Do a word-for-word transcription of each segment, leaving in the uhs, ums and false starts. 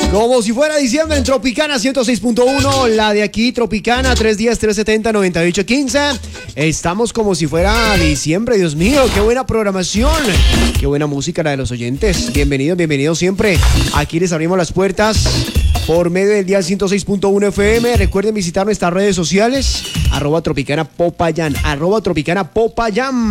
Como si fuera diciembre en Tropicana ciento seis punto uno, la de aquí, Tropicana, tres diez, tres setenta, noventa y ocho quince. Estamos como si fuera diciembre, Dios mío, qué buena programación, qué buena música la de los oyentes. Bienvenidos, bienvenidos siempre. Aquí les abrimos las puertas por medio del dial ciento seis punto uno F M. Recuerden visitar nuestras redes sociales, arroba Tropicana Popayán, arroba Tropicana Popayán.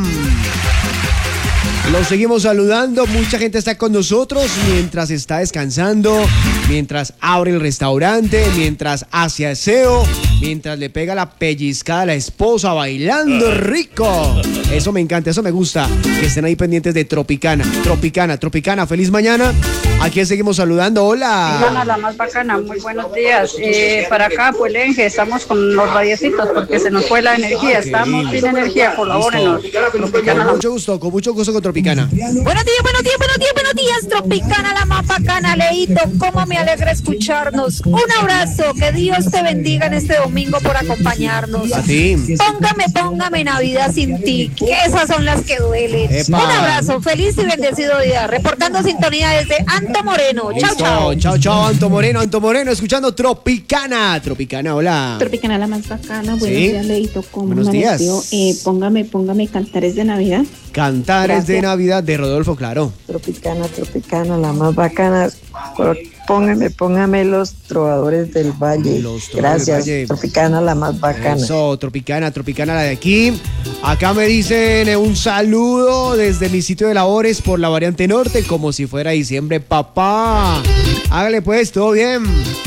Los seguimos saludando, mucha gente está con nosotros mientras está descansando, mientras abre el restaurante, mientras hace aseo, mientras le pega la pellizcada a la esposa bailando rico. Eso me encanta, eso me gusta, que estén ahí pendientes de Tropicana, Tropicana, Tropicana, feliz mañana. Aquí seguimos saludando, hola. Tropicana, la más bacana, muy buenos días. Eh, para acá, pues Lenje, estamos con los radiecitos porque se nos fue la energía, okay. Estamos sin energía, colabórenos. Tropicana, con mucho gusto, con mucho gusto con Tropicana. Buenos días, buenos días, buenos días, buenos días, Tropicana, la más bacana, Leito, cómo me alegra escucharnos. Un abrazo, que Dios te bendiga en este domingo por acompañarnos. A ti. Póngame, póngame Navidad sin ti, que esas son las que duelen. Epa. Un abrazo, feliz y bendecido día, reportando sintonía desde Anto Moreno. Chao, chao. Chao, chao, Anto Moreno, Anto Moreno, escuchando Tropicana. Tropicana, hola. Tropicana, la más bacana, buenos ¿Sí? días, Leito, ¿cómo Buenos amaneció? días. Eh, póngame, póngame Cantares de Navidad. Cantares Gracias. de Navidad de Rodolfo, claro. Tropicana, Tropicana, la más bacana. Póngame, póngame los trovadores del Valle. Los Trovadores Gracias, del Valle. Tropicana, la más bacana. Eso, Tropicana, Tropicana, la de aquí. Acá me dicen eh, un saludo desde mi sitio de labores por la variante norte, como si fuera diciembre, papá. Hágale pues, todo bien.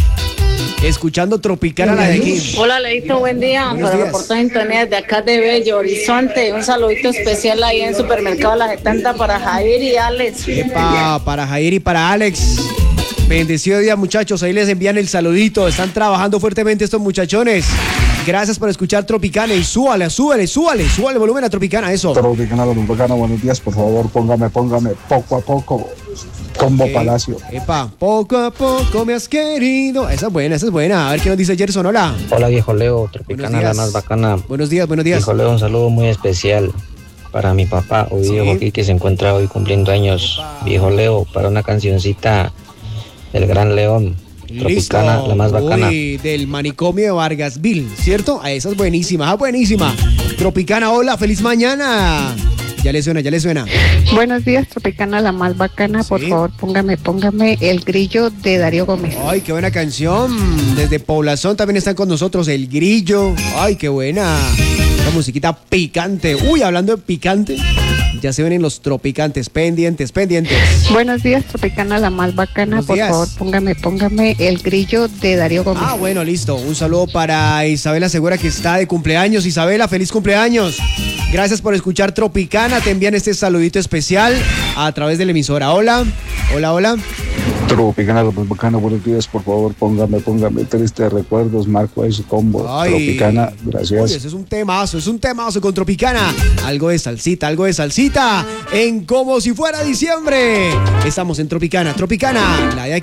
Escuchando Tropicana, la de aquí. Hola, Leito, buen día. Buenos Para días. reportar sintonía desde acá de Bello Horizonte. Un saludito especial ahí en Supermercado La setenta para Jair y Alex. Epa, para Jair y para Alex. Bendecido día, muchachos. Ahí les envían el saludito. Están trabajando fuertemente estos muchachones. Gracias por escuchar Tropicana y súbale, súbale, súbale, súbale el volumen a Tropicana, eso. Tropicana, la Tropicana, buenos días, por favor, póngame, póngame, poco a poco, Combo Ok. Palacio. Epa, poco a poco me has querido. Esa es buena, esa es buena. A ver qué nos dice Gerson, hola. Hola viejo Leo, Buenos Tropicana días. la más bacana. Buenos días, buenos días. Viejo Leo, un saludo muy especial para mi papá, Ovidio Sí. Joaquín, que se encuentra hoy cumpliendo años. Viejo Leo, para una cancioncita del Gran León, Tropicana, Listo. la más bacana. Uy, del manicomio de Vargasville, ¿cierto? Ah, esa es buenísima, ah, buenísima. Tropicana, hola, feliz mañana. Ya le suena, ya le suena. Buenos días, Tropicana, la más bacana, por Sí. favor, póngame, póngame El Grillo de Darío Gómez. Ay, qué buena canción. Desde Población también están con nosotros El Grillo. Ay, qué buena. Una musiquita picante. Uy, hablando de picante, ya se ven los tropicantes. Pendientes, pendientes. Buenos días, Tropicana, la más bacana, Buenos por días. favor, póngame, póngame El Grillo de Darío Gómez. Ah, bueno, listo. Un saludo para Isabela Segura, que está de cumpleaños. Isabela, feliz cumpleaños. Gracias por escuchar Tropicana. Te envían este saludito especial a través de la emisora. Hola, hola, hola. Tropicana, la más bacana, buenos días, por favor, póngame, póngame, tristes recuerdos, Marco ese combo. Ay. Tropicana, Uy, gracias. ese es un temazo, es un temazo con Tropicana. Algo de salsita, algo de salsita. En Como si fuera diciembre. Estamos en Tropicana, Tropicana, la de aquí.